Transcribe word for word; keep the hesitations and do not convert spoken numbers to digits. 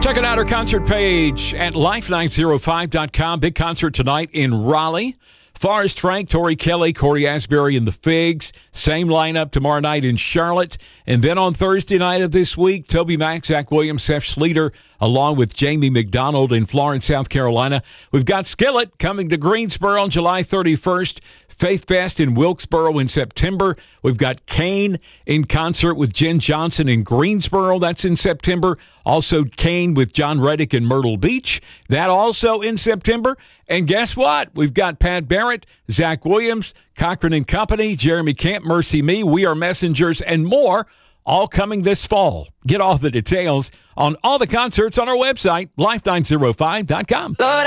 Check it out, our concert page at life nine oh five dot com. Big concert tonight in Raleigh. Forrest Frank, Tori Kelly, Corey Asbury, and the Figs. Same lineup tomorrow night in Charlotte. And then on Thursday night of this week, Toby Mac, Zach Williams, Seth Schleter, along with Jamie McDonald in Florence, South Carolina. We've got Skillet coming to Greensboro on July thirty-first. Faith Fest in Wilkesboro in September. We've got Kane in concert with Jen Johnson in Greensboro. That's in September. Also Kane with John Reddick in Myrtle Beach. That also in September. And guess what? We've got Pat Barrett, Zach Williams, Cochran and Company, Jeremy Camp, Mercy Me, We Are Messengers, and more, all coming this fall. Get all the details on all the concerts on our website, life nine oh five dot com.